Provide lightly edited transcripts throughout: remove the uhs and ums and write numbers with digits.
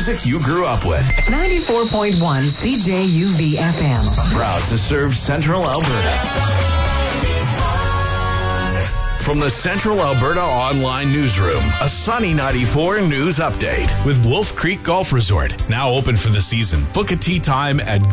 music you grew up with. 94.1 CJUV FM. Proud to serve Central Alberta. From the Central Alberta Online Newsroom, a Sunny 94 news update. With Wolf Creek Golf Resort, now open for the season. Book a tee time at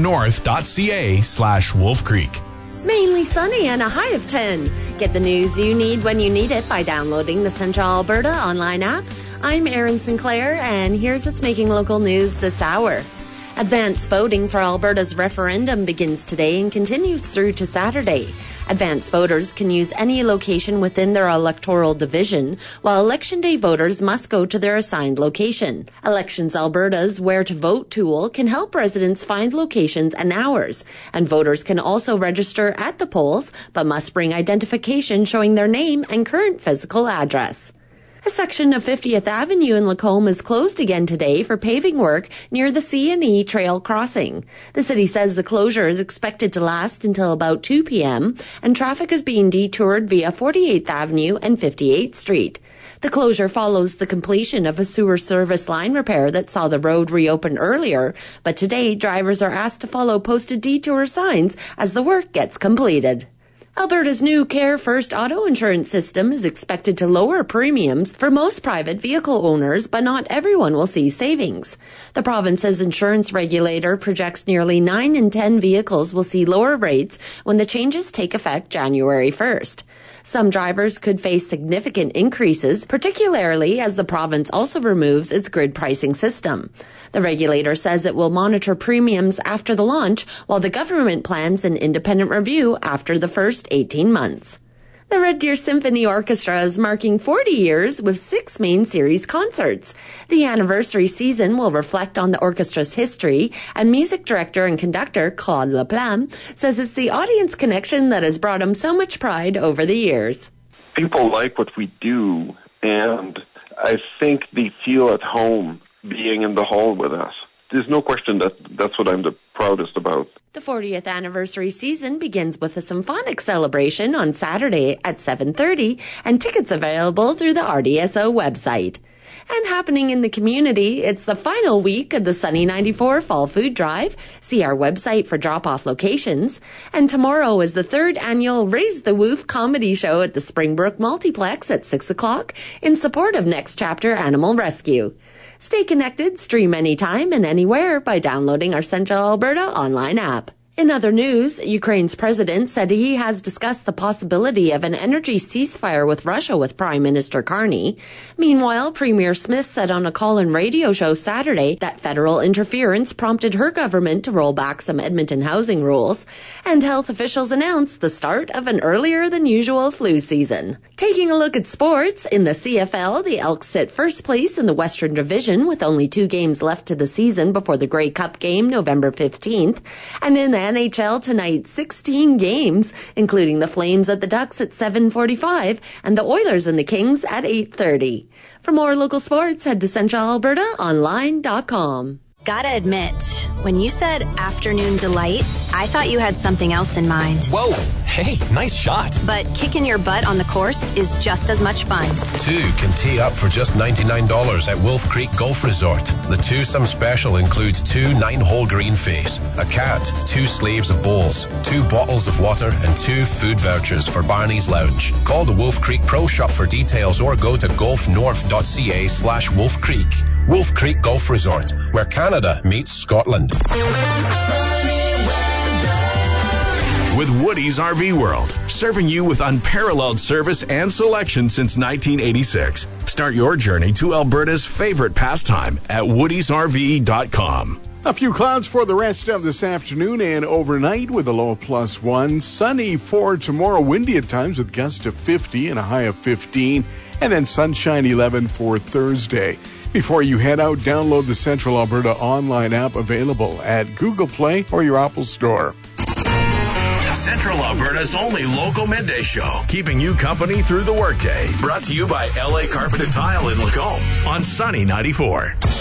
golfnorth.ca/Wolf Creek. Mainly sunny and a high of 10. Get the news you need when you need it by downloading the Central Alberta Online app. I'm Erin Sinclair, and here's what's making local news this hour. Advance voting for Alberta's referendum begins today and continues through to Saturday. Advance voters can use any location within their electoral division, while Election Day voters must go to their assigned location. Elections Alberta's Where to Vote tool can help residents find locations and hours, and voters can also register at the polls, but must bring identification showing their name and current physical address. A section of 50th Avenue in Lacombe is closed again today for paving work near the C&E Trail crossing. The city says the closure is expected to last until about 2 p.m. and traffic is being detoured via 48th Avenue and 58th Street. The closure follows the completion of a sewer service line repair that saw the road reopen earlier, but today drivers are asked to follow posted detour signs as the work gets completed. Alberta's new Care First auto insurance system is expected to lower premiums for most private vehicle owners, but not everyone will see savings. The province's insurance regulator projects nearly 9 in 10 vehicles will see lower rates when the changes take effect January 1st. Some drivers could face significant increases, particularly as the province also removes its grid pricing system. The regulator says it will monitor premiums after the launch, while the government plans an independent review after the first 18 months. The Red Deer Symphony Orchestra is marking 40 years with 6 main series concerts. The anniversary season will reflect on the orchestra's history, and music director and conductor Claude Laplame says it's the audience connection that has brought him so much pride over the years. People like what we do, and I think they feel at home being in the hall with us. There's no question that that's what I'm the proudest about. The 40th anniversary season begins with a symphonic celebration on Saturday at 7:30 and tickets available through the RDSO website. And happening in the community, it's the final week of the Sunny 94 Fall Food Drive. See our website for drop-off locations. And tomorrow is the 3rd annual Raise the Woof comedy show at the Springbrook Multiplex at 6 o'clock in support of Next Chapter Animal Rescue. Stay connected, stream anytime and anywhere by downloading our Central Alberta online app. In other news, Ukraine's president said he has discussed the possibility of an energy ceasefire with Russia with Prime Minister Carney. Meanwhile, Premier Smith said on a call-in radio show Saturday that federal interference prompted her government to roll back some Edmonton housing rules, and health officials announced the start of an earlier-than-usual flu season. Taking a look at sports, in the CFL, the Elks sit first place in the Western Division with only 2 games left to the season before the Grey Cup game November 15th, and in the NHL tonight, 16 games, including the Flames at the Ducks at 7:45 and the Oilers and the Kings at 8:30. For more local sports, head to centralalbertaonline.com. Gotta admit, when you said afternoon delight, I thought you had something else in mind. Whoa, hey, nice shot. But kicking your butt on the course is just as much fun. 2 can tee up for just $99 at Wolf Creek Golf Resort. The twosome special includes 2 9-hole green face, a cat, 2 sleeves of bowls, 2 bottles of water, and 2 food vouchers for Barney's Lounge. Call the Wolf Creek Pro Shop for details or go to golfnorth.ca/Wolf Creek. Wolf Creek Golf Resort, where Canada meets Scotland. With Woody's RV World, serving you with unparalleled service and selection since 1986. Start your journey to Alberta's favorite pastime at woodysrv.com. A few clouds for the rest of this afternoon and overnight with a low of +1. Sunny for tomorrow, windy at times with gusts of 50 and a high of 15. And then sunshine 11 for Thursday. Before you head out, download the Central Alberta online app available at Google Play or your Apple Store. Central Alberta's only local midday show, keeping you company through the workday. Brought to you by LA Carpet and Tile in Lacombe on Sunny 94.